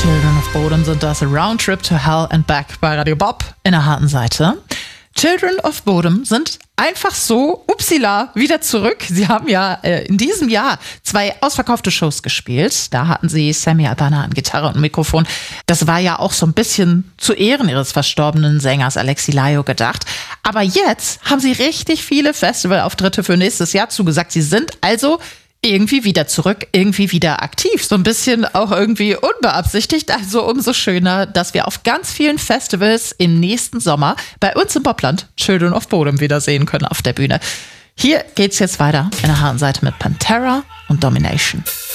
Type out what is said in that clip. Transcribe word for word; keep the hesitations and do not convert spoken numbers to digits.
Children of Bodom sind das. Roundtrip to Hell and Back bei Radio Bob in der harten Seite. Children of Bodom sind einfach so, upsila, wieder zurück. Sie haben ja äh, in diesem Jahr zwei ausverkaufte Shows gespielt. Da hatten sie Sammy Albanna an Gitarre und Mikrofon. Das war ja auch so ein bisschen zu Ehren ihres verstorbenen Sängers Alexi Laio gedacht. Aber jetzt haben sie richtig viele Festivalauftritte für nächstes Jahr zugesagt. Sie sind also irgendwie wieder zurück, irgendwie wieder aktiv. So ein bisschen auch irgendwie unbeabsichtigt. Also umso schöner, dass wir auf ganz vielen Festivals im nächsten Sommer bei uns im Bobland Children of Bodom wiedersehen können auf der Bühne. Hier geht's jetzt weiter in der harten Seite mit Pantera und Domination.